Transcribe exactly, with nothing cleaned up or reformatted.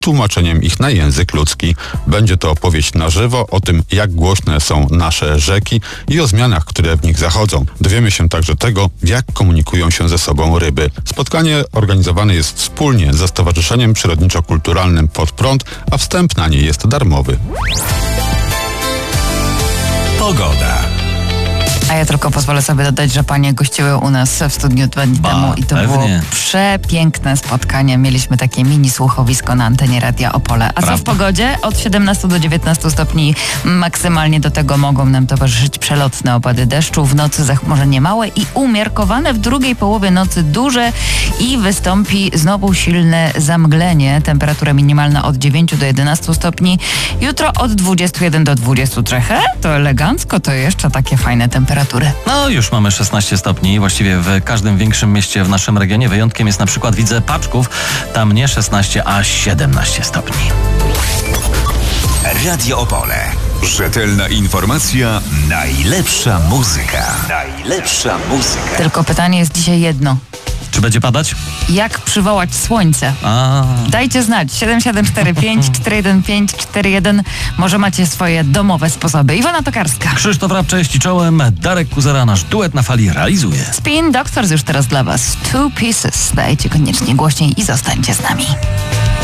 tłumaczeniem ich na język ludzki. Będzie to opowieść na żywo o tym, jak głośne są nasze rzeki i o zmianach, które w nich zachodzą. Dowiemy się także tego, jak komunikują się ze sobą ryby. Spotkanie organizowane jest wspólnie ze Stowarzyszeniem Przyrodniczo-Kulturalnym Pod Prąd, a wstęp na nie jest darmowy. Pogoda. A ja tylko pozwolę sobie dodać, że panie gościły u nas w studniu dwa dni Ba, temu i to pewnie. było przepiękne spotkanie. Mieliśmy takie mini słuchowisko na antenie Radia Opole. A Prawda. co w pogodzie? Od siedemnastu do dziewiętnastu stopni maksymalnie do tego mogą nam towarzyszyć przelotne opady deszczu. W nocy zachmurzenie małe i umiarkowane. W drugiej połowie nocy duże i wystąpi znowu silne zamglenie. Temperatura minimalna od dziewięciu do jedenastu stopni. Jutro od dwudziestu jeden do dwudziestu trzech. E, to elegancko, to jeszcze takie fajne temperatury. No już mamy szesnaście stopni, właściwie w każdym większym mieście w naszym regionie. Wyjątkiem jest na przykład, widzę, Paczków. Tam nie szesnaście, a siedemnaście stopni. Radio Opole. Rzetelna informacja, najlepsza muzyka. Najlepsza muzyka. Tylko pytanie jest dzisiaj jedno. Czy będzie padać? Jak przywołać słońce? A, Dajcie znać. siedem siedem cztery pięć cztery jeden pięć cztery jeden. Może macie swoje domowe sposoby. Iwona Tokarska. Krzysztof Rabcześć i czołem Darek Kuzera, nasz duet na fali realizuje. Spin Doctors już teraz dla was. Two Pieces. Dajcie koniecznie głośniej i zostańcie z nami.